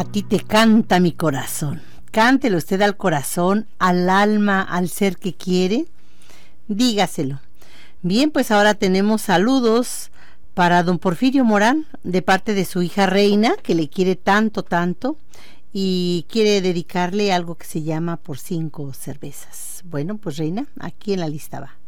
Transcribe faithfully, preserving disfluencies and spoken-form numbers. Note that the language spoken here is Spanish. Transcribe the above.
A ti te canta mi corazón. Cántelo usted al corazón, al alma, al ser que quiere. Dígaselo. Bien, pues ahora tenemos saludos para don Porfirio Morán, de parte de su hija Reina, que le quiere tanto, tanto, y quiere dedicarle algo que se llama Por cinco cervezas. Bueno, pues Reina, aquí en la lista va.